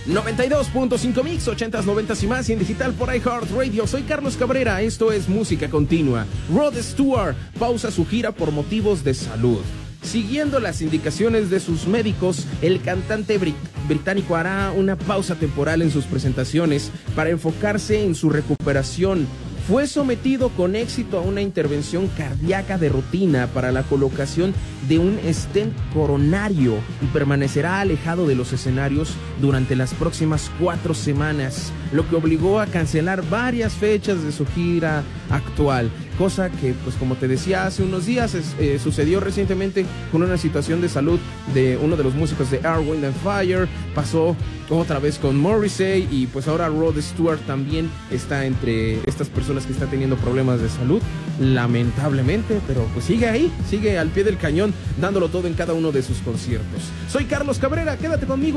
92.5 Mix, 80s, 90s y más, y en digital por iHeartRadio. Soy Carlos Cabrera, esto es Música Continua. Rod Stewart pausa su gira por motivos de salud. Siguiendo las indicaciones de sus médicos, el cantante británico hará una pausa temporal en sus presentaciones para enfocarse en su recuperación. Fue sometido con éxito a una intervención cardíaca de rutina para la colocación de un stent coronario y permanecerá alejado de los escenarios durante las próximas 4 semanas, lo que obligó a cancelar varias fechas de su gira actual. Cosa que, pues como te decía hace unos días, sucedió recientemente con una situación de salud de uno de los músicos de Earth, Wind and Fire. Pasó otra vez con Morrissey y pues ahora Rod Stewart también está entre estas personas que están teniendo problemas de salud, lamentablemente, pero pues sigue ahí, sigue al pie del cañón, dándolo todo en cada uno de sus conciertos. Soy Carlos Cabrera, quédate conmigo.